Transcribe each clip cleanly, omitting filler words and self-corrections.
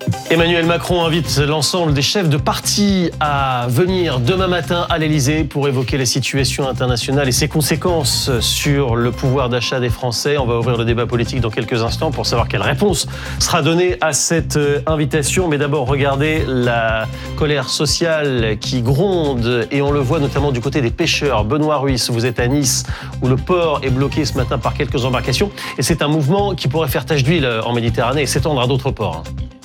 Emmanuel Macron invite l'ensemble des chefs de parti à venir demain matin à l'Elysée pour évoquer la situation internationale et ses conséquences sur le pouvoir d'achat des Français. On va ouvrir le débat politique dans quelques instants pour savoir quelle réponse sera donnée à cette invitation. Mais d'abord, regardez la colère sociale qui gronde et on le voit notamment du côté des pêcheurs. Benoît Ruiz, vous êtes à Nice où le port est bloqué ce matin par quelques embarcations et c'est un mouvement qui pourrait faire tache d'huile en Méditerranée et s'étendre à d'autres ports.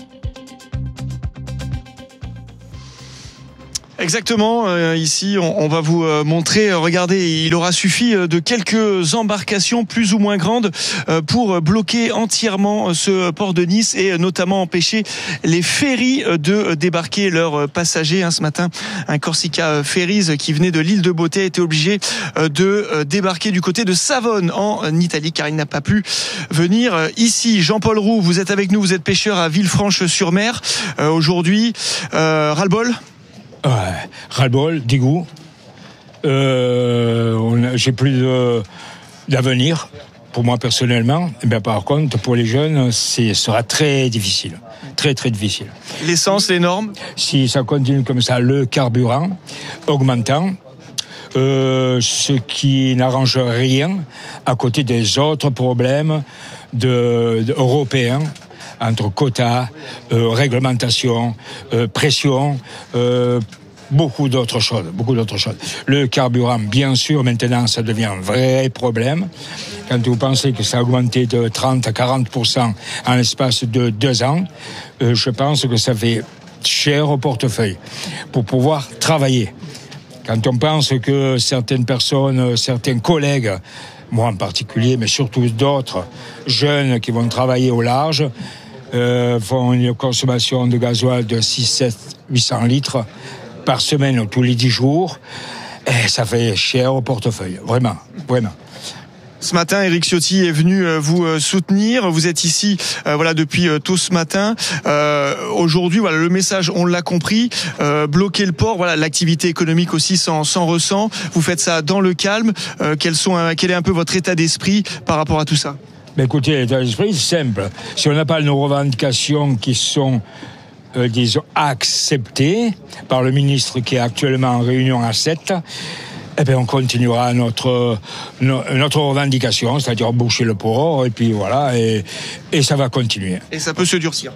Exactement, ici on va vous montrer, regardez, il aura suffi de quelques embarcations plus ou moins grandes pour bloquer entièrement ce port de Nice et notamment empêcher les ferries de débarquer leurs passagers. Ce matin, un Corsica Ferries qui venait de l'île de Beauté a été obligé de débarquer du côté de Savone en Italie car il n'a pas pu venir ici. Jean-Paul Roux, vous êtes avec nous, vous êtes pêcheur à Villefranche-sur-Mer. Aujourd'hui, ras-le-bol ? Ouais, ras-le-bol, dégoût. J'ai plus d'avenir pour moi personnellement. Mais par contre, pour les jeunes, ce sera très difficile. Très, très difficile. L'essence, les normes ? Si ça continue comme ça, le carburant augmentant, ce qui n'arrange rien à côté des autres problèmes européens. Entre quotas, réglementation, pression, beaucoup d'autres choses. Le carburant, bien sûr, maintenant, ça devient un vrai problème. Quand vous pensez que ça a augmenté de 30 à 40% en l'espace de 2 ans, je pense que ça fait cher au portefeuille pour pouvoir travailler. Quand on pense que certaines personnes, certains collègues, moi en particulier, mais surtout d'autres jeunes qui vont travailler au large, font une consommation de gasoil de 6, 7, 800 litres par semaine ou tous les 10 jours. Et ça fait cher au portefeuille, vraiment. Ce matin, Éric Ciotti est venu vous soutenir. Vous êtes ici depuis tôt ce matin. Aujourd'hui, le message, on l'a compris. Bloquer le port, l'activité économique aussi s'en ressent. Vous faites ça dans le calme. Quel est un peu votre état d'esprit par rapport à tout ça ? Mais écoutez, l'état d'esprit, c'est simple. Si on n'a pas nos revendications qui sont, disons, acceptées par le ministre qui est actuellement en réunion à 7, eh bien, on continuera notre revendication, c'est-à-dire boucher le port, et puis voilà, et ça va continuer. Et ça peut se durcir.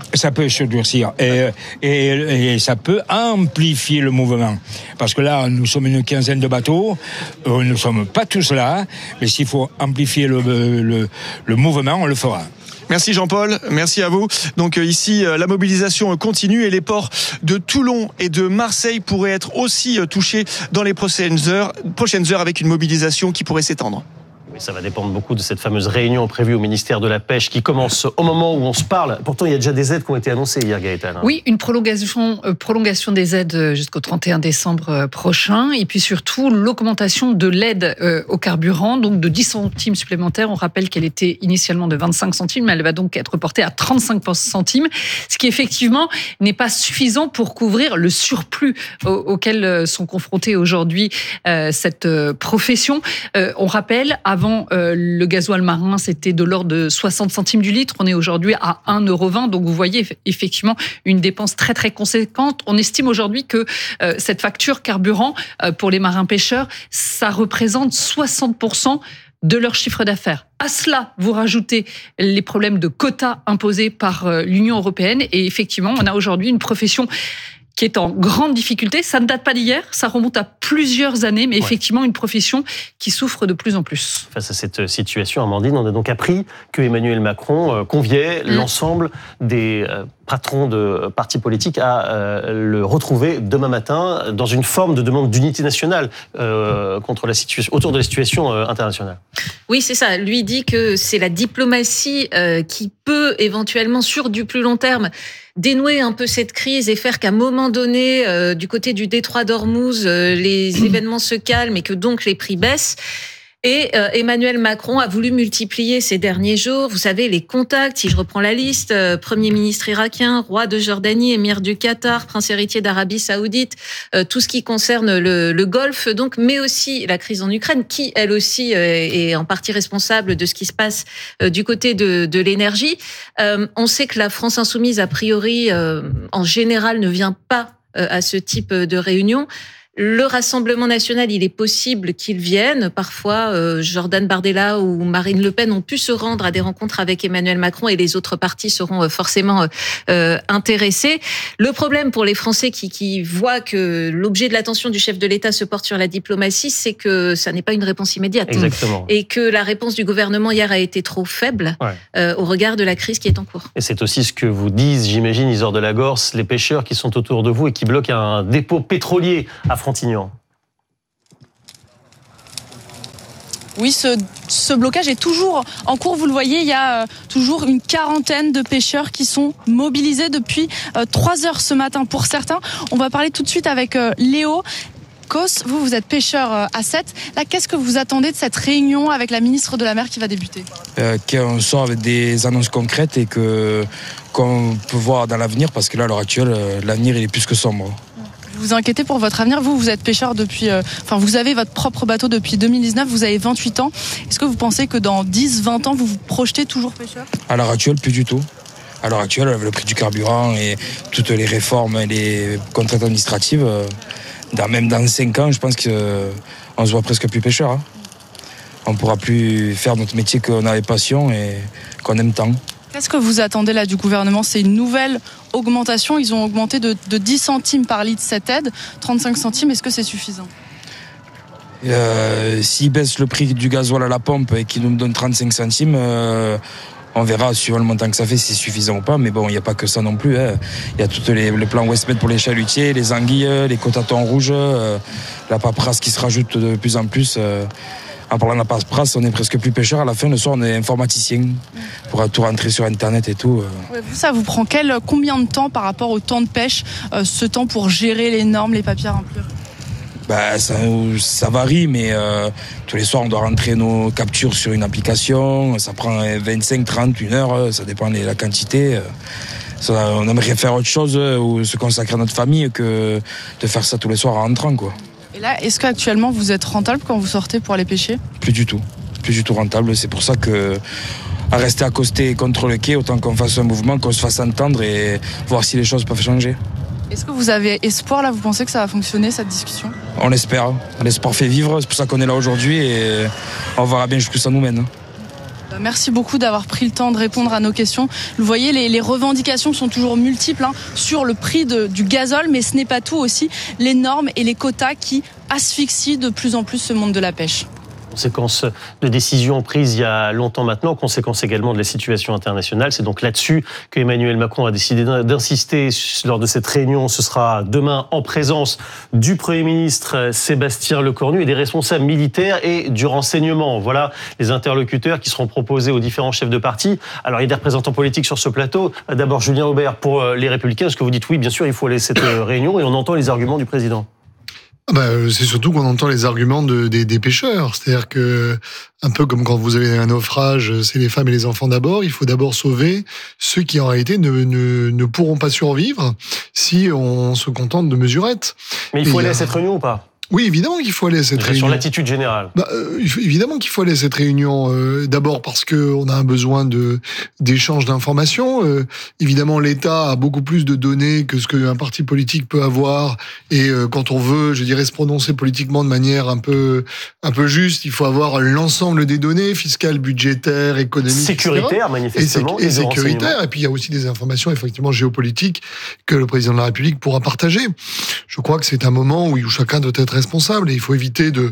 Et ça peut amplifier le mouvement. Parce que là, nous sommes une quinzaine de bateaux, nous ne sommes pas tous là, mais s'il faut amplifier le mouvement, on le fera. Merci Jean-Paul, merci à vous. Donc ici, la mobilisation continue et les ports de Toulon et de Marseille pourraient être aussi touchés dans les prochaines heures avec une mobilisation qui pourrait s'étendre. Oui, ça va dépendre beaucoup de cette fameuse réunion prévue au ministère de la Pêche qui commence au moment où on se parle. Pourtant, il y a déjà des aides qui ont été annoncées hier, Gaëtane. Oui, une prolongation des aides jusqu'au 31 décembre prochain. Et puis surtout, l'augmentation de l'aide au carburant, donc de 10 centimes supplémentaires. On rappelle qu'elle était initialement de 25 centimes, mais elle va donc être portée à 35 centimes. Ce qui, effectivement, n'est pas suffisant pour couvrir le surplus auquel sont confrontés aujourd'hui cette profession. On rappelle, avant le gasoil marin, c'était de l'ordre de 60 centimes du litre. On est aujourd'hui à 1,20 €. Donc, vous voyez effectivement une dépense très, très conséquente. On estime aujourd'hui que cette facture carburant pour les marins-pêcheurs, ça représente 60% de leur chiffre d'affaires. À cela, vous rajoutez les problèmes de quotas imposés par l'Union européenne. Et effectivement, on a aujourd'hui une profession qui est en grande difficulté. Ça ne date pas d'hier, ça remonte à plusieurs années, mais effectivement une profession qui souffre de plus en plus. Face à cette situation, Amandine, on a donc appris que Emmanuel Macron conviait l'ensemble des patrons de partis politiques à le retrouver demain matin dans une forme de demande d'unité nationale contre la situation, autour de la situation internationale. Oui, c'est ça. Lui dit que c'est la diplomatie qui peut éventuellement, sur du plus long terme, dénouer un peu cette crise et faire qu'à un moment donné, du côté du détroit d'Ormuz, les événements se calment et que donc les prix baissent. Et Emmanuel Macron a voulu multiplier ces derniers jours, vous savez, les contacts, si je reprends la liste, Premier ministre irakien, roi de Jordanie, émir du Qatar, prince héritier d'Arabie Saoudite, tout ce qui concerne le Golfe, donc, mais aussi la crise en Ukraine, qui, elle aussi, est en partie responsable de ce qui se passe du côté de l'énergie. On sait que la France insoumise, a priori, en général, ne vient pas à ce type de réunion. Le Rassemblement national, il est possible qu'il vienne. Parfois, Jordan Bardella ou Marine Le Pen ont pu se rendre à des rencontres avec Emmanuel Macron et les autres partis seront forcément intéressés. Le problème pour les Français qui voient que l'objet de l'attention du chef de l'État se porte sur la diplomatie, c'est que ça n'est pas une réponse immédiate. Exactement. Et que la réponse du gouvernement hier a été trop faible au regard de la crise qui est en cours. Et c'est aussi ce que vous disent, j'imagine, Isor de la Gorce, les pêcheurs qui sont autour de vous et qui bloquent un dépôt pétrolier à Frontignan. Oui, ce blocage est toujours en cours. Vous le voyez, il y a toujours une quarantaine de pêcheurs qui sont mobilisés depuis 3 heures ce matin. Pour certains, on va parler tout de suite avec Léo Cos. Vous êtes pêcheur à Sète. Là, qu'est-ce que vous attendez de cette réunion avec la ministre de la Mer qui va débuter ? Qu'on sort avec des annonces concrètes et qu'on peut voir dans l'avenir, parce que là, à l'heure actuelle, l'avenir il est plus que sombre. Vous vous inquiétez pour votre avenir. Vous êtes pêcheur depuis... vous avez votre propre bateau depuis 2019, vous avez 28 ans. Est-ce que vous pensez que dans 10-20 ans, vous vous projetez toujours pêcheur ? À l'heure actuelle, plus du tout. À l'heure actuelle, avec le prix du carburant et toutes les réformes et les contraintes administratives, même dans 5 ans, je pense qu'on se voit presque plus pêcheur. Hein. On ne pourra plus faire notre métier qu'on avait passion et qu'on aime tant. Qu'est-ce que vous attendez là du gouvernement ? C'est une nouvelle augmentation. Ils ont augmenté de 10 centimes par litre cette aide, 35 centimes. Est-ce que c'est suffisant ? S'ils baissent le prix du gasoil à la pompe et qu'ils nous donnent 35 centimes, on verra suivant le montant que ça fait si c'est suffisant ou pas. Mais bon, il n'y a pas que ça non plus. Hein. Il y a tout le plan Westmed pour les chalutiers, les anguilles, les quotas thon rouges, la paperasse qui se rajoute de plus en plus. En parlant de la paperasse, on est presque plus pêcheur. À la fin, le soir, on est informaticien pour tout rentrer sur Internet et tout. Ça vous prend combien de temps par rapport au temps de pêche, ce temps pour gérer les normes, les papiers à remplir ? Ça varie, mais tous les soirs, on doit rentrer nos captures sur une application. Ça prend 25, 30, 1 heure, ça dépend de la quantité. On aimerait faire autre chose ou se consacrer à notre famille que de faire ça tous les soirs en rentrant, quoi. Et là, est-ce qu'actuellement vous êtes rentable quand vous sortez pour aller pêcher ? Plus du tout rentable. C'est pour ça que à rester accosté contre le quai, autant qu'on fasse un mouvement, qu'on se fasse entendre et voir si les choses peuvent changer. Est-ce que vous avez espoir là ? Vous pensez que ça va fonctionner cette discussion ? On l'espère. L'espoir fait vivre. C'est pour ça qu'on est là aujourd'hui et on verra bien jusqu'où ça nous mène. Merci beaucoup d'avoir pris le temps de répondre à nos questions. Vous voyez, les revendications sont toujours multiples sur le prix du gazole, mais ce n'est pas tout aussi. Les normes et les quotas qui asphyxient de plus en plus ce monde de la pêche. Conséquence de décisions prises il y a longtemps maintenant, conséquence également de la situation internationale. C'est donc là-dessus que Emmanuel Macron a décidé d'insister lors de cette réunion. Ce sera demain en présence du Premier ministre Sébastien Lecornu et des responsables militaires et du renseignement. Voilà les interlocuteurs qui seront proposés aux différents chefs de parti. Alors il y a des représentants politiques sur ce plateau. D'abord Julien Aubert pour les Républicains. Est-ce que vous dites oui, bien sûr, il faut aller à cette réunion et on entend les arguments du président ? C'est surtout qu'on entend les arguments des pêcheurs. C'est-à-dire que, un peu comme quand vous avez un naufrage, c'est les femmes et les enfants d'abord. Il faut d'abord sauver ceux qui, en réalité, ne pourront pas survivre si on se contente de mesurettes. Mais il faut aller à cette réunion ou pas ? Oui, évidemment qu'il faut aller à cette réunion. Sur l'attitude générale. Évidemment qu'il faut aller à cette réunion. D'abord parce que on a un besoin d'échange d'informations. Évidemment, l'État a beaucoup plus de données que ce qu'un parti politique peut avoir. Et quand on veut, se prononcer politiquement de manière un peu juste, il faut avoir l'ensemble des données fiscales, budgétaires, économiques, sécuritaires, manifestement, et sécuritaires. Et puis il y a aussi des informations effectivement géopolitiques que le président de la République pourra partager. Je crois que c'est un moment où chacun doit être responsable et il faut éviter de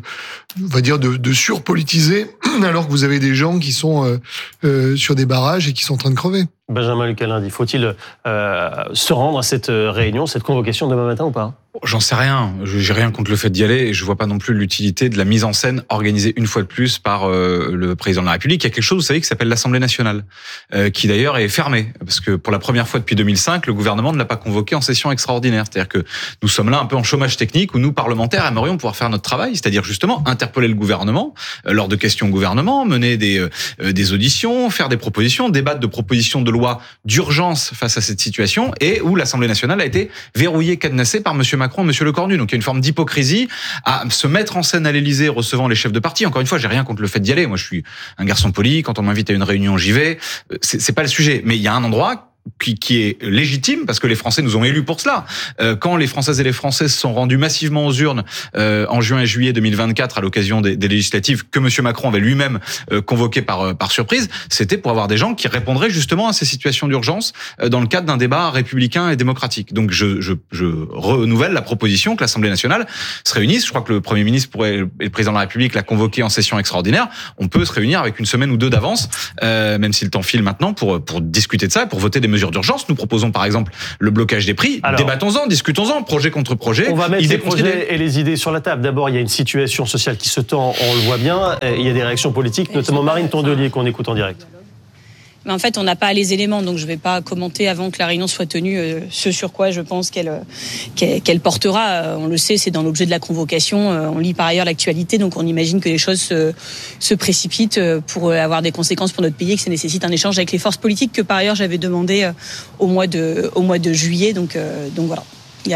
surpolitiser alors que vous avez des gens qui sont sur des barrages et qui sont en train de crever. Benjamin Lucas-Lundy, faut-il se rendre à cette réunion, cette convocation demain matin ou pas ? J'en sais rien. J'ai rien contre le fait d'y aller et je vois pas non plus l'utilité de la mise en scène organisée une fois de plus par le président de la République. Il y a quelque chose, vous savez, qui s'appelle l'Assemblée nationale, qui d'ailleurs est fermée parce que pour la première fois depuis 2005, le gouvernement ne l'a pas convoqué en session extraordinaire. C'est-à-dire que nous sommes là un peu en chômage technique où nous, parlementaires, aimerions pouvoir faire notre travail, c'est-à-dire justement interpeller le gouvernement lors de questions au gouvernement, mener des auditions, faire des propositions, débattre de propositions de loi d'urgence face à cette situation et où l'Assemblée nationale a été verrouillée, cadenassée par Monsieur Macron, Monsieur Lecornu. Donc il y a une forme d'hypocrisie à se mettre en scène à l'Élysée recevant les chefs de parti. Encore une fois, j'ai rien contre le fait d'y aller. Moi, je suis un garçon poli. Quand on m'invite à une réunion, j'y vais. C'est pas le sujet. Mais il y a un endroit qui est légitime parce que les Français nous ont élus pour cela. Quand les Françaises et les Français se sont rendus massivement aux urnes en juin et juillet 2024 à l'occasion des législatives que Monsieur Macron avait lui-même convoquées par surprise, c'était pour avoir des gens qui répondraient justement à ces situations d'urgence dans le cadre d'un débat républicain et démocratique. Donc je renouvelle la proposition que l'Assemblée nationale se réunisse. Je crois que le Premier ministre et le Président de la République l'a convoqué en session extraordinaire. On peut se réunir avec une semaine ou deux d'avance, même si le temps file maintenant, pour discuter de ça, pour voter des mesures d'urgence. Nous proposons par exemple le blocage des prix. Alors, débattons-en, discutons-en, projet contre projet. On va mettre les projets et les idées sur la table. D'abord, il y a une situation sociale qui se tend, on le voit bien. Il y a des réactions politiques, notamment Marine Tondelier qu'on écoute en direct. Mais en fait, on n'a pas les éléments, donc je ne vais pas commenter avant que la réunion soit tenue ce sur quoi je pense qu'elle portera. On le sait, c'est dans l'objet de la convocation. On lit par ailleurs l'actualité, donc on imagine que les choses se précipitent pour avoir des conséquences pour notre pays et que ça nécessite un échange avec les forces politiques que par ailleurs j'avais demandé au mois de juillet. Donc voilà.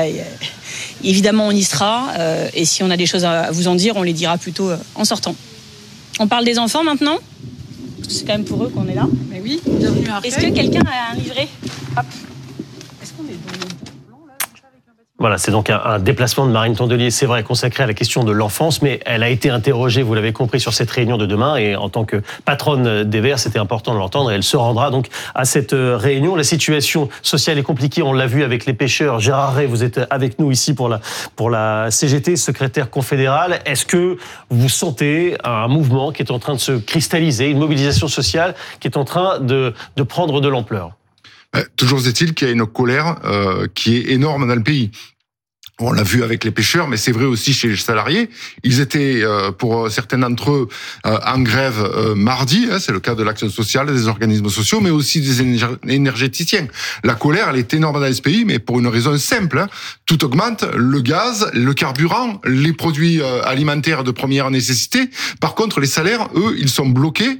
Évidemment, on y sera et si on a des choses à vous en dire, on les dira plutôt en sortant. On parle des enfants maintenant ? C'est quand même pour eux qu'on est là. Mais oui, bienvenue à Arcueil. Est-ce que quelqu'un a un livret ? Hop. Est-ce qu'on est dans le blanc là comme ça, avec un bâtiment ? Voilà, c'est donc un déplacement de Marine Tondelier, c'est vrai, consacré à la question de l'enfance, mais elle a été interrogée, vous l'avez compris, sur cette réunion de demain, et en tant que patronne des Verts, c'était important de l'entendre, et elle se rendra donc à cette réunion. La situation sociale est compliquée, on l'a vu avec les pêcheurs. Gérard Ray, vous êtes avec nous ici pour la CGT, secrétaire confédéral. Est-ce que vous sentez un mouvement qui est en train de se cristalliser, une mobilisation sociale qui est en train de prendre de l'ampleur ? Toujours est-il qu'il y a une colère qui est énorme dans le pays. On l'a vu avec les pêcheurs, mais c'est vrai aussi chez les salariés. Ils étaient, pour certains d'entre eux, en grève mardi. C'est le cas de l'Action sociale, des organismes sociaux, mais aussi des énergéticiens. La colère, elle est énorme dans ce pays, mais pour une raison simple. Tout augmente, le gaz, le carburant, les produits alimentaires de première nécessité. Par contre, les salaires, eux, ils sont bloqués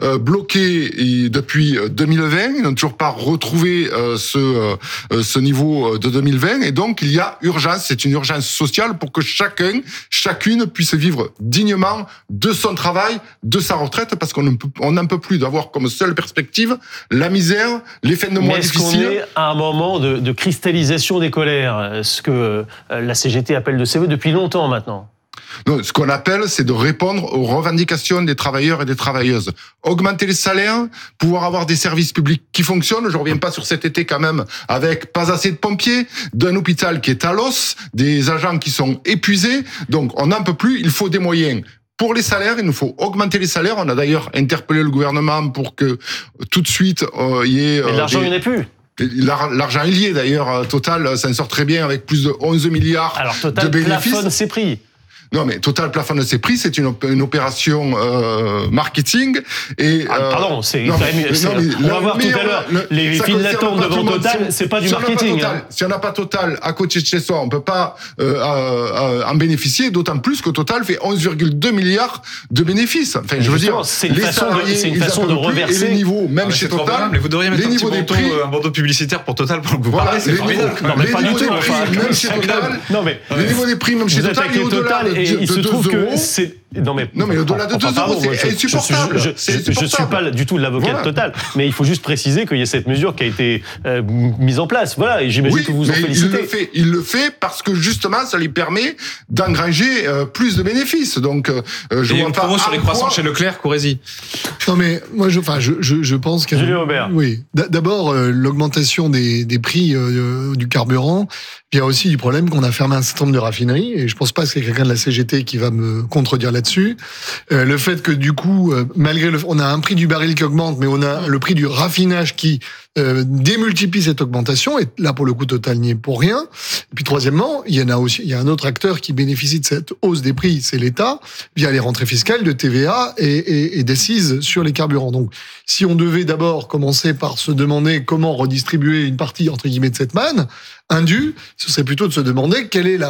depuis 2020. Ils n'ont toujours pas retrouvé ce niveau de 2020. Et donc, il y a urgence. C'est une urgence sociale pour que chacune puisse vivre dignement de son travail, de sa retraite, parce qu'on n'en peut plus d'avoir comme seule perspective la misère, les fins de mois difficiles. Mais est-ce qu'on est à un moment de cristallisation des colères, ce que la CGT appelle de ses vœux depuis longtemps maintenant ? Non, ce qu'on appelle, c'est de répondre aux revendications des travailleurs et des travailleuses. Augmenter les salaires, pouvoir avoir des services publics qui fonctionnent. Je reviens pas sur cet été quand même, avec pas assez de pompiers, d'un hôpital qui est à l'os, des agents qui sont épuisés. Donc, on n'en peut plus, il faut des moyens. Pour les salaires, il nous faut augmenter les salaires. On a d'ailleurs interpellé le gouvernement pour que tout de suite, il y ait... Mais l'argent, il n'y en a plus. L'argent est lié d'ailleurs. Total s'en sort très bien avec plus de 11 milliards Alors, Total de bénéfices. plafonne ses prix. Non, mais Total plafonne ses prix, c'est une opération marketing. Et pardon, c'est quand même. On va voir tout à l'heure les files d'attente devant Total, c'est pas du marketing. Si on n'a pas Total à côté de chez soi, on peut pas en bénéficier. D'autant plus que Total fait 11,2 milliards de bénéfices. Enfin, je veux dire, c'est une façon de reverser. Et les niveaux, même chez Total, mais vous devriez mettre les niveaux des prix, un bandeau publicitaire pour Total pendant que vous parlez. C'est formidable. Non, mais pas du tout. Même chez Total. Non, mais les niveaux des prix, même chez Total, et au-delà et il se trouve que c'est... Non mais au-delà de 2 euros, c'est insupportable. Je suis pas du tout l'avocat de Total, mais il faut juste préciser qu'il y a cette mesure qui a été mise en place. Voilà, et j'imagine que vous en félicitez. Il le fait parce que justement, ça lui permet d'engranger plus de bénéfices. Donc, je vois pas. Sur les croissants chez Leclerc, Courrézy. Non mais moi, je pense que. Julien Aubert. Oui. D'abord, l'augmentation des prix du carburant. Il y a aussi du problème qu'on a fermé un certain nombre de raffineries, et je pense pas que c'est quelqu'un de la CGT qui va me contredire là-dessus. Le fait que du coup, malgré on a un prix du baril qui augmente, mais on a le prix du raffinage qui démultiplie cette augmentation, et là pour le coup Total n'y est pour rien. Et puis troisièmement, il y a un autre acteur qui bénéficie de cette hausse des prix, c'est l'État, via les rentrées fiscales de TVA et d'assises sur les carburants. Donc si on devait d'abord commencer par se demander comment redistribuer une partie entre guillemets de cette manne indue, ce serait plutôt de se demander quelle est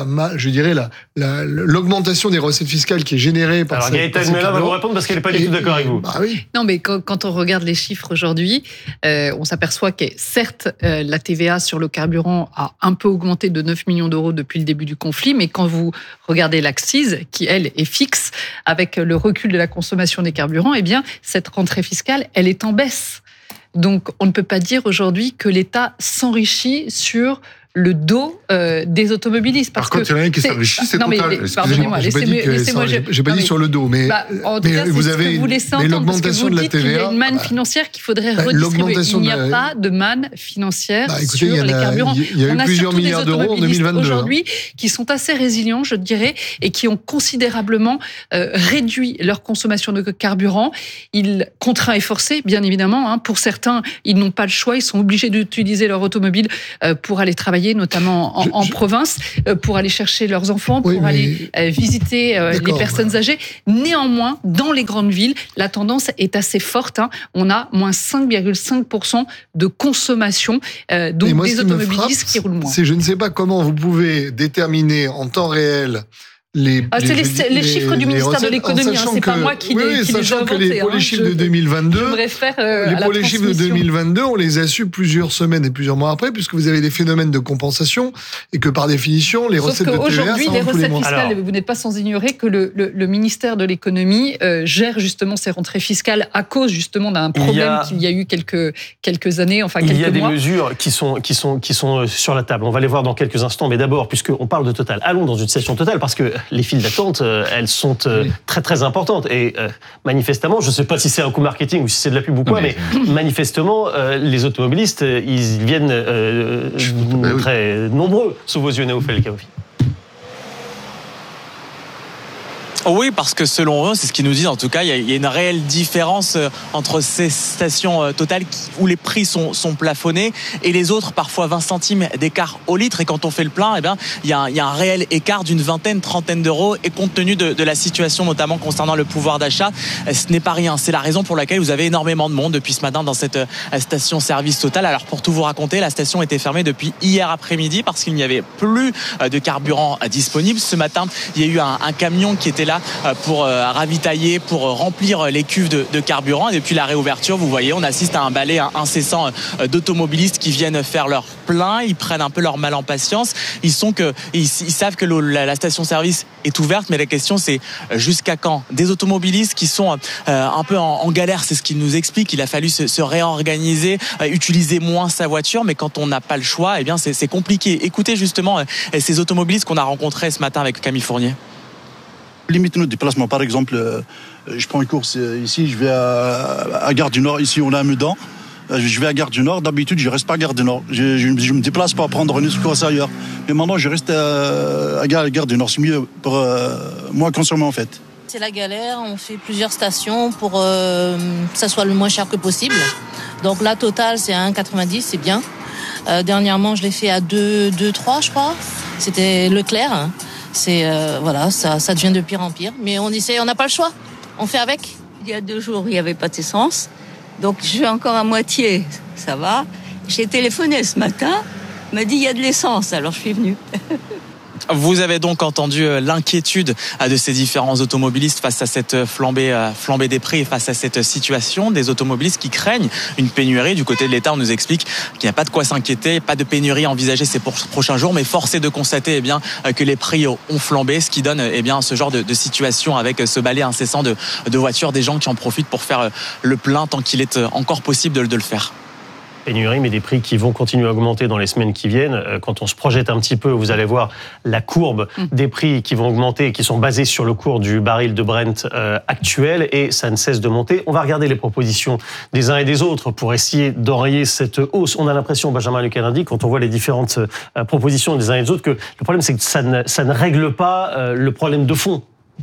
l'augmentation des recettes fiscales qui est générée par cette... Alors Gaëtane Mella va vous répondre parce qu'elle n'est pas du tout d'accord avec vous. Bah oui. Non, mais quand on regarde les chiffres aujourd'hui, on s'aperçoit que certes, la TVA sur le carburant a un peu augmenté de 9 millions d'euros depuis le début du conflit, mais quand vous regardez l'accise, qui elle est fixe, avec le recul de la consommation des carburants, eh bien, cette rentrée fiscale, elle est en baisse. Donc, on ne peut pas dire aujourd'hui que l'État s'enrichit sur le dos des automobilistes. Par contre, il y en a un qui s'enrichit, c'est Total. Pardonnez-moi, laissez-moi... J'ai pas dit sur le dos, mais... en tout cas, c'est ce que vous laissez entendre, parce que vous dites qu'il y a une manne financière qu'il faudrait redistribuer. Il n'y a pas de manne financière sur les carburants. Il y a eu plusieurs milliards d'euros en 2022. Aujourd'hui, qui sont assez résilients, je dirais, et qui ont considérablement réduit leur consommation de carburant. Ils contraints et forcés, bien évidemment. Pour certains, ils n'ont pas le choix. Ils sont obligés d'utiliser leur automobile pour aller travailler, notamment en province, pour aller chercher leurs enfants, pour aller visiter les personnes âgées. Néanmoins, dans les grandes villes, la tendance est assez forte. On a moins 5,5% de consommation, donc des automobilistes qui roulent moins. Je ne sais pas comment vous pouvez déterminer en temps réel les chiffres du ministère de l'économie, c'est pas moi qui les ai inventés. Pour les chiffres de 2022, pour les chiffres de 2022, on les a su plusieurs semaines et plusieurs mois après, puisque vous avez des phénomènes de compensation et que par définition, les recettes de TVA, aujourd'hui, les recettes fiscales, vous n'êtes pas sans ignorer que le ministère de l'économie gère justement ces rentrées fiscales à cause justement d'un problème qu'il y a eu quelques années, enfin quelques mois. Il y a des mesures qui sont sur la table. On va les voir dans quelques instants, mais d'abord, puisqu'on parle de Total, allons dans une station Total, parce que les files d'attente, elles sont très très importantes. Et manifestement, je ne sais pas si c'est un coup marketing ou si c'est de la pub ou quoi, mais manifestement, les automobilistes, ils viennent très nombreux sous vos yeux, Néo Felkaofi. Oui, parce que selon eux, c'est ce qu'ils nous disent en tout cas, il y a une réelle différence entre ces stations Total où les prix sont plafonnés et les autres, parfois 20 centimes d'écart au litre. Et quand on fait le plein, eh bien, il y a un réel écart d'une trentaine d'euros. Et compte tenu de la situation, notamment concernant le pouvoir d'achat, ce n'est pas rien. C'est la raison pour laquelle vous avez énormément de monde depuis ce matin dans cette station-service Total. Alors pour tout vous raconter, la station était fermée depuis hier après-midi parce qu'il n'y avait plus de carburant disponible. Ce matin, il y a eu un camion qui était là pour ravitailler, pour remplir les cuves de carburant. Et depuis la réouverture, vous voyez, on assiste à un balai incessant d'automobilistes qui viennent faire leur plein. Ils prennent un peu leur mal en patience. Ils savent que la station-service est ouverte, mais la question c'est jusqu'à quand? Des automobilistes qui sont un peu en galère, c'est ce qu'ils nous expliquent. Il a fallu se réorganiser, utiliser moins sa voiture, mais quand on n'a pas le choix, eh bien c'est compliqué. Écoutez justement ces automobilistes qu'on a rencontrés ce matin avec Camille Fournier. Limite nos déplacements. Par exemple, je prends une course ici, je vais à Gare du Nord. Ici, on est à Meudon. Je vais à Gare du Nord. D'habitude, je reste pas à Gare du Nord. Je me déplace pour prendre une course ailleurs. Mais maintenant, je reste à Gare du Nord. C'est mieux pour moins consommer en fait. C'est la galère. On fait plusieurs stations pour que ça soit le moins cher que possible. Donc la totale, c'est à 1,90, c'est bien. Dernièrement, je l'ai fait à 2,3, je crois. C'était Leclerc. C'est voilà, ça devient de pire en pire, mais on essaie, on n'a pas le choix, on fait avec. Il y a 2 jours, il n'y avait pas d'essence, donc je vais encore à moitié, ça va. J'ai téléphoné ce matin, il m'a dit il y a de l'essence, alors je suis venue. Vous avez donc entendu l'inquiétude de ces différents automobilistes face à cette flambée des prix et face à cette situation. Des automobilistes qui craignent une pénurie. Du côté de l'État, on nous explique qu'il n'y a pas de quoi s'inquiéter, pas de pénurie envisagée ces prochains jours, mais force est de constater que les prix ont flambé, ce qui donne ce genre de situation avec ce balai incessant de voitures, des gens qui en profitent pour faire le plein tant qu'il est encore possible de le faire. Pénurie, mais des prix qui vont continuer à augmenter dans les semaines qui viennent. Quand on se projette un petit peu, vous allez voir la courbe des prix qui vont augmenter, qui sont basés sur le cours du baril de Brent actuel, et ça ne cesse de monter. On va regarder les propositions des uns et des autres pour essayer d'enrayer cette hausse. On a l'impression, Benjamin Lucardi, quand on voit les différentes propositions des uns et des autres, que le problème, c'est que ça ne règle pas le problème de fond.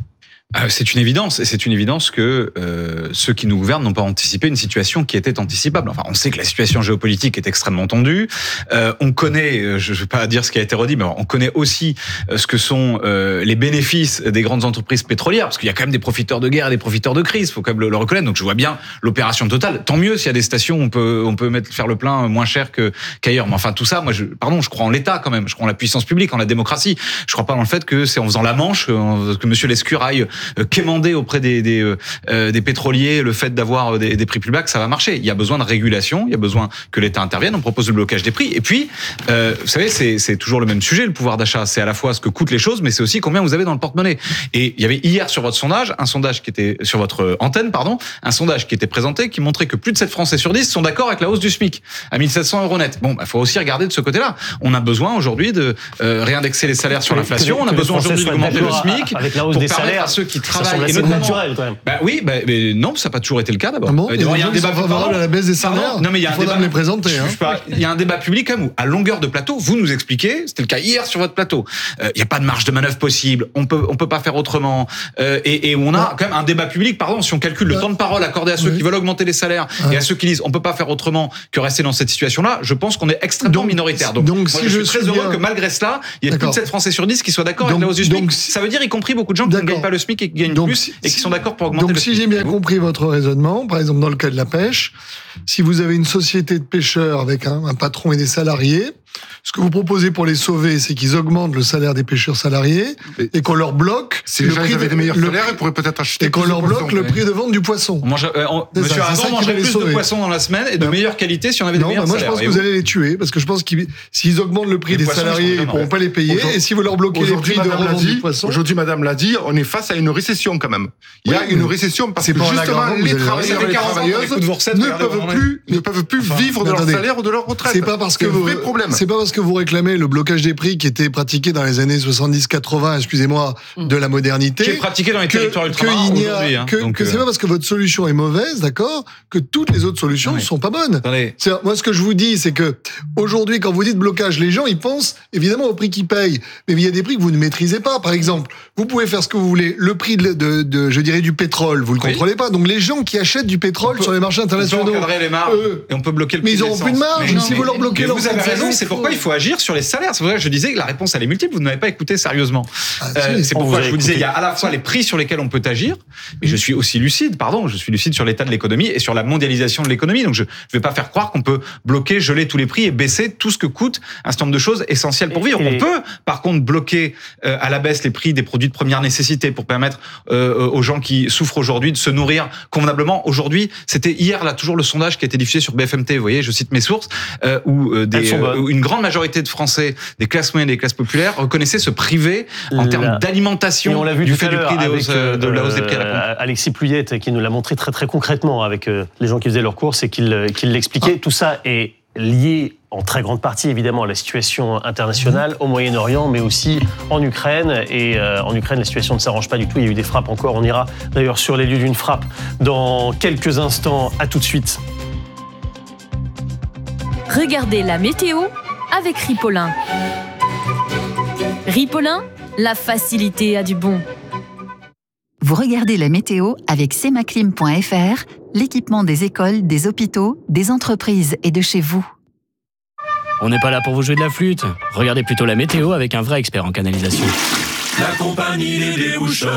C'est une évidence, et c'est une évidence que ceux qui nous gouvernent n'ont pas anticipé une situation qui était anticipable. Enfin, on sait que la situation géopolitique est extrêmement tendue. On connaît, je ne vais pas dire ce qui a été redit, mais on connaît aussi ce que sont les bénéfices des grandes entreprises pétrolières, parce qu'il y a quand même des profiteurs de guerre et des profiteurs de crise, il faut quand même le reconnaître. Donc je vois bien l'opération Total. Tant mieux s'il y a des stations où on peut faire le plein moins cher qu'ailleurs. Mais enfin tout ça, moi je crois en l'État quand même, je crois en la puissance publique, en la démocratie. Je crois pas dans le fait que c'est en faisant la manche que Monsieur Lescure aille quémander auprès des pétroliers le fait d'avoir des prix plus bas que ça va marcher. Il y a besoin de régulation, il y a besoin que l'État intervienne. On propose le blocage des prix. Et puis, vous savez, c'est toujours le même sujet, le pouvoir d'achat. C'est à la fois ce que coûtent les choses, mais c'est aussi combien vous avez dans le porte-monnaie. Et il y avait hier sur votre sondage, un sondage qui était sur votre antenne, un sondage qui était présenté qui montrait que plus de 7 Français sur 10 sont d'accord avec la hausse du SMIC à 1 700 € net. Bon, faut aussi regarder de ce côté-là. On a besoin aujourd'hui de réindexer les salaires sur l'inflation. On a besoin aujourd'hui d'augmenter le SMIC avec la hausse des salaires. À ceux qui travaillent, et notamment naturel quand même. Mais non, ça n'a pas toujours été le cas d'abord. Il y a un débat favorable à la baisse des salaires. Non, mais il y a un débat. Les présenter. Il y a un débat public quand même où, à longueur de plateau, vous nous expliquez. C'était le cas hier sur votre plateau. Il n'y a pas de marge de manœuvre possible. On peut pas faire autrement. Et on a quand même un débat public. Pardon, si on calcule le temps de parole accordé à ceux qui veulent augmenter les salaires et à ceux qui disent on peut pas faire autrement que rester dans cette situation-là, je pense qu'on est extrêmement minoritaire. Donc moi, je suis très heureux que malgré cela, il y ait plus de 7 Français sur 10 qui soient d'accord avec la hausse du SMIC. Ça veut dire y compris beaucoup de gens qui ne gagnent pas le SMIC et qui gagnent plus et qui sont d'accord pour augmenter le SMIC. Donc si j'ai bien compris votre raisonnement, par exemple dans le cas de la pêche, si vous avez une société de pêcheurs avec un patron et des salariés, ce que vous proposez pour les sauver, c'est qu'ils augmentent le salaire des pêcheurs salariés et qu'on leur bloque si les gens avaient des meilleurs salaires, ils pourraient peut-être acheter et qu'on leur bloque le prix de vente du poisson. Monsieur Arnaud mangerait plus de poissons dans la semaine et de meilleure qualité si on avait des meilleurs salaires. Moi, je pense que vous allez les tuer parce que je pense que s'ils augmentent le prix des salariés, ils ne pourront pas les payer. Et si vous leur bloquez les prix de revente du poisson. Aujourd'hui, madame l'a dit, on est face à une récession quand même. Il y a une récession parce que justement, les travailleurs et les travailleuses ne peuvent plus vivre de leur salaire ou de leur retraite. C'est pas parce que vous réclamez le blocage des prix qui était pratiqué dans les années 70-80, excusez-moi, de la modernité. Qui est pratiqué dans les territoires ultramarins aujourd'hui. C'est pas parce que votre solution est mauvaise, d'accord, que toutes les autres solutions ne sont pas bonnes. Moi, ce que je vous dis, c'est que aujourd'hui, quand vous dites blocage, les gens, ils pensent évidemment au prix qu'ils payent. Mais il y a des prix que vous ne maîtrisez pas. Par exemple, vous pouvez faire ce que vous voulez. Le prix je dirais, du pétrole, vous le contrôlez pas. Donc les gens qui achètent du pétrole sur les marchés internationaux. On peut encadrer les marges et on peut bloquer le prix. Mais ils n'auront plus de marge si vous leur bloquez leur. Vous avez raison, c'est pourquoi il faut agir sur les salaires. C'est pour ça que je disais que la réponse elle est multiple. Vous ne m'avez pas écouté sérieusement. C'est pourquoi je vous disais il y a à la fois les prix sur lesquels on peut agir, et je suis aussi lucide. Je suis lucide sur l'état de l'économie et sur la mondialisation de l'économie. Donc je ne vais pas faire croire qu'on peut bloquer, geler tous les prix et baisser tout ce que coûte un certain nombre de choses essentielles pour vivre. On peut par contre bloquer à la baisse les prix des produits de première nécessité pour permettre aux gens qui souffrent aujourd'hui de se nourrir convenablement. Aujourd'hui, c'était hier là toujours le sondage qui a été diffusé sur BFM TV. Vous voyez, je cite mes sources où une grande majorité de Français, des classes moyennes et des classes populaires, reconnaissaient se priver en termes d'alimentation du fait du prix de la hausse des prix à la pompe. Alexis Pluyette qui nous l'a montré très très concrètement avec les gens qui faisaient leurs courses et qui l'expliquaient. Tout ça est lié en très grande partie évidemment à la situation internationale au Moyen-Orient, mais aussi en Ukraine. Et en Ukraine, la situation ne s'arrange pas du tout. Il y a eu des frappes encore. On ira d'ailleurs sur les lieux d'une frappe dans quelques instants. À tout de suite. Regardez la météo avec Ripolin. Ripolin, la facilité a du bon. Vous regardez la météo avec semaclim.fr, l'équipement des écoles, des hôpitaux, des entreprises et de chez vous. On n'est pas là pour vous jouer de la flûte. Regardez plutôt la météo avec un vrai expert en canalisation. La compagnie des déboucheurs.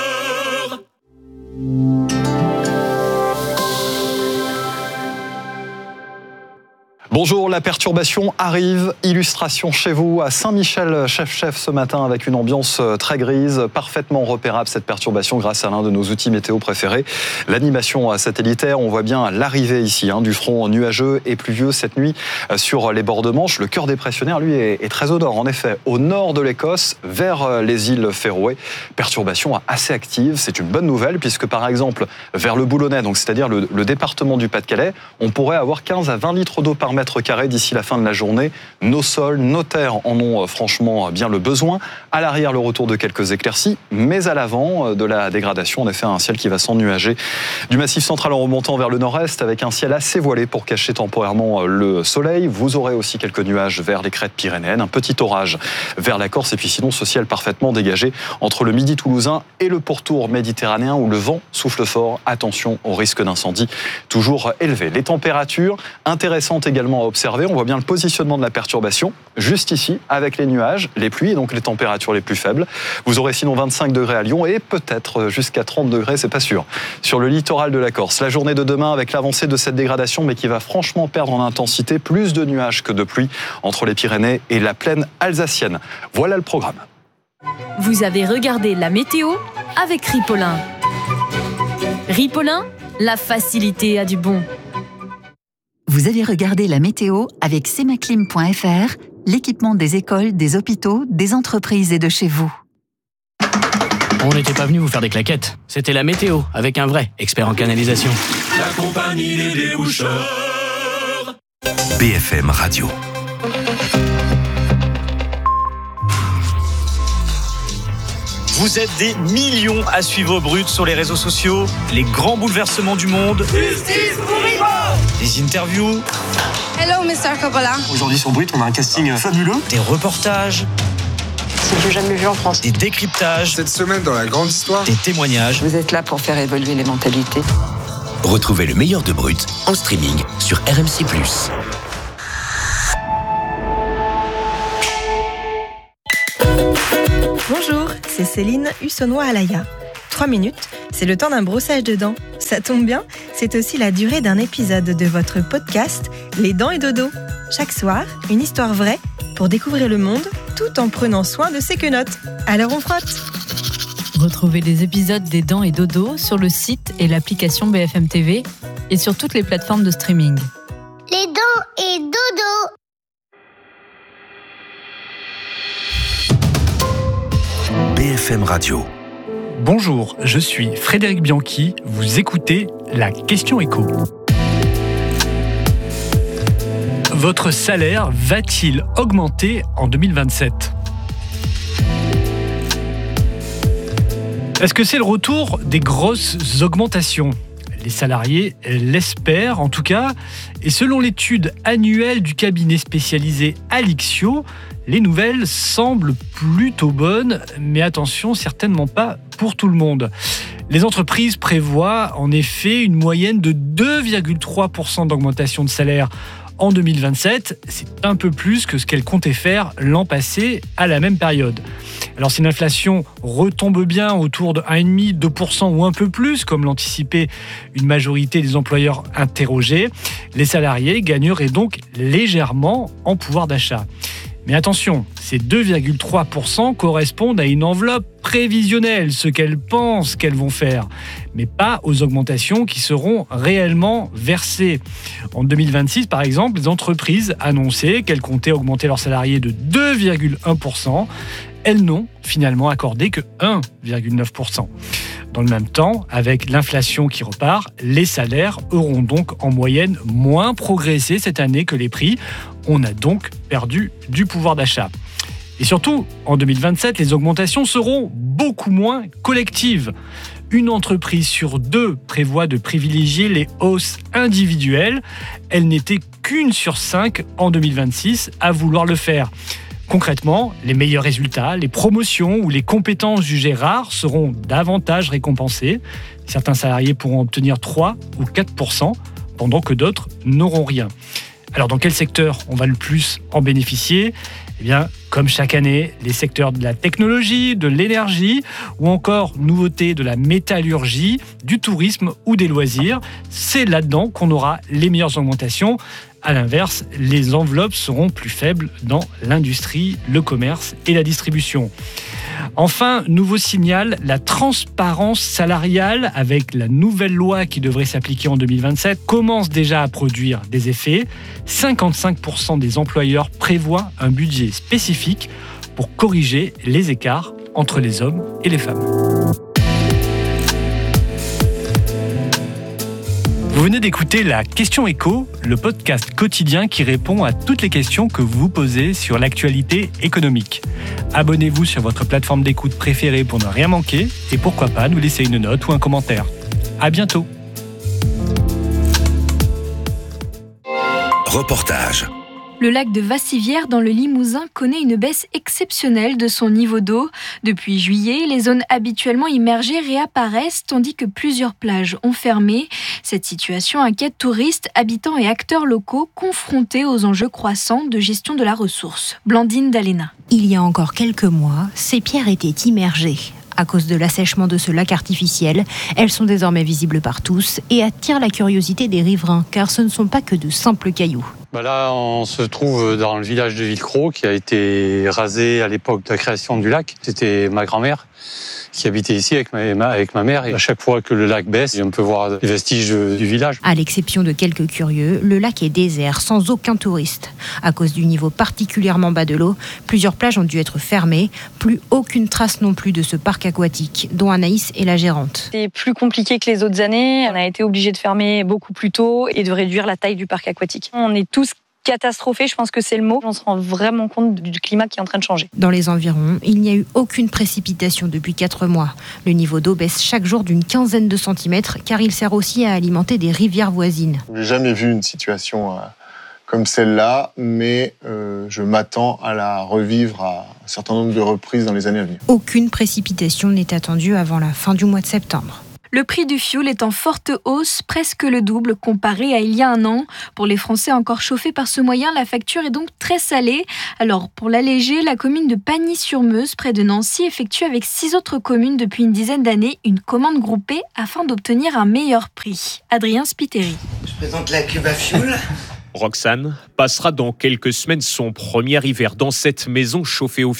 Bonjour, la perturbation arrive. Illustration chez vous à Saint-Michel, chef ce matin, avec une ambiance très grise, parfaitement repérable cette perturbation grâce à l'un de nos outils météo préférés, l'animation satellitaire. On voit bien l'arrivée ici du front nuageux et pluvieux cette nuit sur les bords de Manche. Le cœur dépressionnaire, lui, est très au nord. En effet, au nord de l'Écosse, vers les îles Féroé. Perturbation assez active. C'est une bonne nouvelle puisque, par exemple, vers le Boulonnais, donc c'est-à-dire le département du Pas-de-Calais, on pourrait avoir 15 à 20 litres d'eau par mètre m² d'ici la fin de la journée. Nos sols, nos terres en ont franchement bien le besoin. À l'arrière, le retour de quelques éclaircies, mais à l'avant de la dégradation, en effet, un ciel qui va s'ennuager du Massif central en remontant vers le nord-est, avec un ciel assez voilé pour cacher temporairement le soleil. Vous aurez aussi quelques nuages vers les crêtes pyrénéennes, un petit orage vers la Corse, et puis sinon ce ciel parfaitement dégagé entre le midi toulousain et le pourtour méditerranéen où le vent souffle fort. Attention au risque d'incendie toujours élevé. Les températures intéressantes également à observer. On voit bien le positionnement de la perturbation juste ici avec les nuages, les pluies et donc les températures les plus faibles. Vous aurez sinon 25 degrés à Lyon et peut-être jusqu'à 30 degrés, c'est pas sûr, sur le littoral de la Corse. La journée de demain avec l'avancée de cette dégradation mais qui va franchement perdre en intensité, plus de nuages que de pluie entre les Pyrénées et la plaine alsacienne. Voilà le programme. Vous avez regardé la météo avec Ripollin. Ripollin, la facilité a du bon. Vous avez regardé la météo avec semaclim.fr, l'équipement des écoles, des hôpitaux, des entreprises et de chez vous. On n'était pas venu vous faire des claquettes. C'était la météo avec un vrai expert en canalisation. La compagnie des déboucheurs. BFM Radio. Vous êtes des millions à suivre Brut sur les réseaux sociaux, les grands bouleversements du monde, Justice pour Ivo. des interviews. Hello Mr. Coppola. Aujourd'hui sur Brut, on a un casting fabuleux, des reportages. C'est du jamais vu en France. Des décryptages. Cette semaine dans la grande histoire. Des témoignages. Vous êtes là pour faire évoluer les mentalités. Retrouvez le meilleur de Brut en streaming sur RMC+. Bonjour, c'est Céline Hussonnois-Alaya. 3 minutes, c'est le temps d'un brossage de dents. Ça tombe bien, c'est aussi la durée d'un épisode de votre podcast Les Dents et Dodo. Chaque soir, une histoire vraie pour découvrir le monde tout en prenant soin de ses quenottes. Alors on frotte. Retrouvez les épisodes des Dents et Dodo sur le site et l'application BFM TV et sur toutes les plateformes de streaming. Les Dents et Dodo. BFM Radio. Bonjour, je suis Frédéric Bianchi, vous écoutez la Question Écho. Votre salaire va-t-il augmenter en 2027 ? Est-ce que c'est le retour des grosses augmentations ? Les salariés l'espèrent en tout cas, et selon l'étude annuelle du cabinet spécialisé Alixio, les nouvelles semblent plutôt bonnes, mais attention, certainement pas pour tout le monde. Les entreprises prévoient en effet une moyenne de 2,3% d'augmentation de salaire en 2027. C'est un peu plus que ce qu'elles comptaient faire l'an passé à la même période. Alors si l'inflation retombe bien autour de 1,5%, 2% ou un peu plus, comme l'anticipaient une majorité des employeurs interrogés, les salariés gagneraient donc légèrement en pouvoir d'achat. Mais attention, ces 2,3% correspondent à une enveloppe prévisionnelle, ce qu'elles pensent qu'elles vont faire, mais pas aux augmentations qui seront réellement versées. En 2026, par exemple, les entreprises annonçaient qu'elles comptaient augmenter leurs salariés de 2,1%. Elles n'ont finalement accordé que 1,9%. Dans le même temps, avec l'inflation qui repart, les salaires auront donc en moyenne moins progressé cette année que les prix. On a donc perdu du pouvoir d'achat. Et surtout, en 2027, les augmentations seront beaucoup moins collectives. Une entreprise sur 2 prévoit de privilégier les hausses individuelles. Elle n'était qu'une sur 5 en 2026 à vouloir le faire. Concrètement, les meilleurs résultats, les promotions ou les compétences jugées rares seront davantage récompensées. Certains salariés pourront obtenir 3 ou 4%, pendant que d'autres n'auront rien. Alors dans quel secteur on va le plus en bénéficier ? Eh bien, comme chaque année, les secteurs de la technologie, de l'énergie ou encore, nouveauté, de la métallurgie, du tourisme ou des loisirs, c'est là-dedans qu'on aura les meilleures augmentations. À l'inverse, les enveloppes seront plus faibles dans l'industrie, le commerce et la distribution. Enfin, nouveau signal, la transparence salariale avec la nouvelle loi qui devrait s'appliquer en 2027 commence déjà à produire des effets. 55% des employeurs prévoient un budget spécifique pour corriger les écarts entre les hommes et les femmes. Vous venez d'écouter la Question Éco, le podcast quotidien qui répond à toutes les questions que vous vous posez sur l'actualité économique. Abonnez-vous sur votre plateforme d'écoute préférée pour ne rien manquer et pourquoi pas nous laisser une note ou un commentaire. À bientôt. Reportage. Le lac de Vassivière dans le Limousin connaît une baisse exceptionnelle de son niveau d'eau. Depuis juillet, les zones habituellement immergées réapparaissent tandis que plusieurs plages ont fermé. Cette situation inquiète touristes, habitants et acteurs locaux confrontés aux enjeux croissants de gestion de la ressource. Blandine Dalena. Il y a encore quelques mois, ces pierres étaient immergées. À cause de l'assèchement de ce lac artificiel, elles sont désormais visibles par tous et attirent la curiosité des riverains, car ce ne sont pas que de simples cailloux. Là, on se trouve dans le village de Villecros qui a été rasé à l'époque de la création du lac. C'était ma grand-mère qui habitait ici avec ma mère. Et à chaque fois que le lac baisse, on peut voir les vestiges du village. À l'exception de quelques curieux, le lac est désert, sans aucun touriste. À cause du niveau particulièrement bas de l'eau, plusieurs plages ont dû être fermées. Plus aucune trace non plus de ce parc aquatique, dont Anaïs est la gérante. C'est plus compliqué que les autres années. On a été obligé de fermer beaucoup plus tôt et de réduire la taille du parc aquatique. On est tous catastrophée, je pense que c'est le mot. On se rend vraiment compte du climat qui est en train de changer. Dans les environs, il n'y a eu aucune précipitation depuis 4 mois. Le niveau d'eau baisse chaque jour d'une quinzaine de centimètres, car il sert aussi à alimenter des rivières voisines. Je n'ai jamais vu une situation comme celle-là, mais je m'attends à la revivre à un certain nombre de reprises dans les années à venir. Aucune précipitation n'est attendue avant la fin du mois de septembre. Le prix du fioul est en forte hausse, presque le double comparé à il y a un an. Pour les Français encore chauffés par ce moyen, la facture est donc très salée. Alors, pour l'alléger, la commune de Pagny-sur-Meuse, près de Nancy, effectue avec 6 autres communes depuis une dizaine d'années une commande groupée afin d'obtenir un meilleur prix. Adrien Spiteri. Je présente la cuve à fioul. Roxane passera dans quelques semaines son premier hiver dans cette maison chauffée au